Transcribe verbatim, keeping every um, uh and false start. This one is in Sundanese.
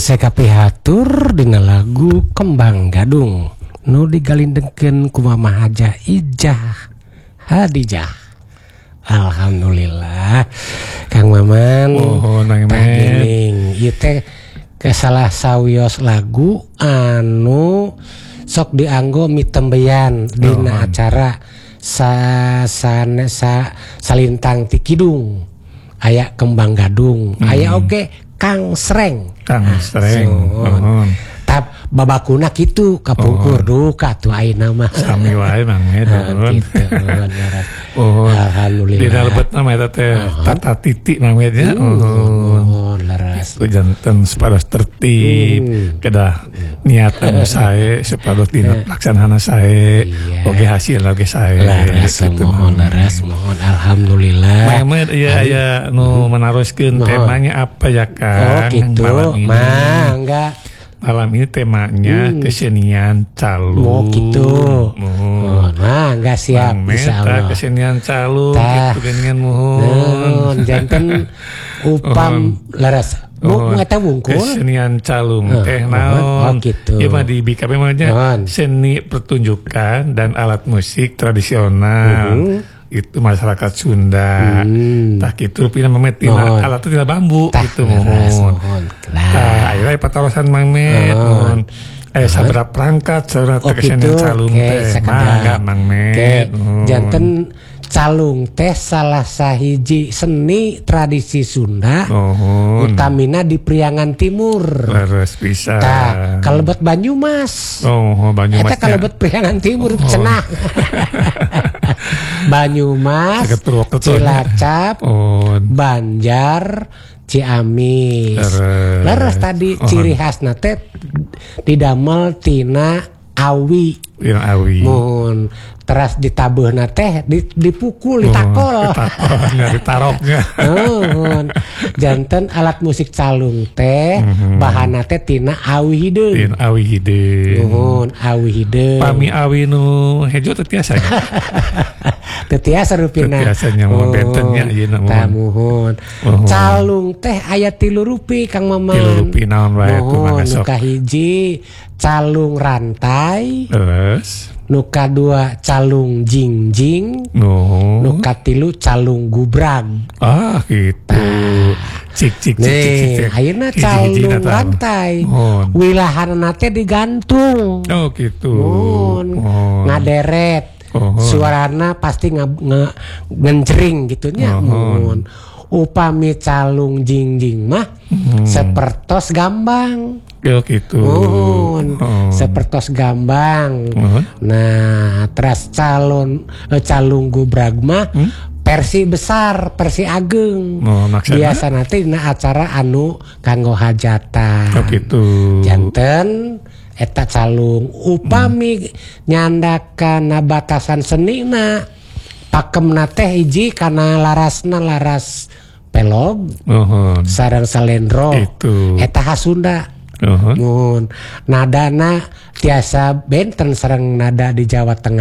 Saya kapihatur dengan lagu Kembang Gadung nu digalindengkeun ku Mama Hajah Ijah Hadijah. Alhamdulillah Kang Maman. Oh, nang men. Ieu teh kesalah sawios lagu anu sok dianggo mitembeyan dina oh, acara sa, sa, sa salintang ti kidung. Aya Kembang Gadung, hmm. aya oge Kang Sreng. Kang Sreng. Oh. Tap babakuna kitu kapungkur oh. duka tuh ayeuna mah. Sami wae Mang Med. Oh. Alhamdulillah. Di dalebetna mah eta teh tata titi Mang Med nya. Oh, laras. Itu janten supados tertib, hmm. kedah niatan sae supados dina laksanana sae. Oge hasil oge sae. Laras mohon laras mohon alhamdulillah. Mang Med ieu aya nu menaroskeun temanya apa ya Kang? Oh gitu. Mangga. Malam ini temanya hmm. kesenian calung. Oh gitu. Oh, nah enggak siap insyaallah. Kesenian calung gitu dengan mohon. Janten upam laras. Mau ngata wungkul. Kesenian calung teh naon. Oh gitu. Ieu mah di B K P mah seni pertunjukan dan alat musik tradisional. Itu masyarakat Sunda. Hmm. Tak gitu pina Mamet tina alat itu tina bambu gitu mohon. Tah ayeuna patarosan Mang Med mohon. Eh sabaraha perangkat sabaraha oh, kesenian gitu. Calung teh. Mangga Mang Med. Janten calung teh salah sahiji seni tradisi Sunda. Oh, utamina di Priangan Timur. Leres bisa. Tah kalebet Banyumas. Oh, Banyumas. Eta kalebet Priangan Timur oh. cenah. Banyumas, Cilacap, oh. Banjar, Ciamis. Leres, Leres tadi oh. ciri khasna teh didamel tina awi. Tina awi. Mun teras ditabuhna teh dipukul, ditakol. Ditakolnya, ditaroknya. Nuhun. Janten alat musik calung teh mm-hmm. bahanna teh tina awi hideung. Tina awi hideung. Nuhun, awi hideung. Pami awi nu hejo teh tiasa. Teu tiasa rupina. Tiasanya mah bentennya ieu na mohon. Muhun. Calung teh aya tilu rupi Kang Maman. Tilu rupi naon wae tuh mangga sok. Nu kahiji calung rantai. Terus nu kadua calung jingjing. No. Nu katilu calung gubrag. Ah gitu. Cik cik cik cik. Ayeuna calung rantai. Wilahanna teh digantung. Oh gitu. Mun ngaderet. Oh, suarana pasti nge, nge, ngencering gitunya. Oh, upami calung jingjing mah hmm. sepertos gambang. Oh gitu. Oh, oh. Sepertos gambang. Oh. Nah, terus calon eh, calung gubrag mah hmm? versi besar, versi ageng. Oh, biasa nanti na acara anu kanggo hajatan. Oh gitu. Janten eta calung upami hmm. nyandakan batasan senina pakemna teh hiji kana larasna laras pelog uh-huh. sareng salendro itu. Eta khas Sunda uh-huh. Mun nadana tiasa benten sareng nada di Jawa Tengah.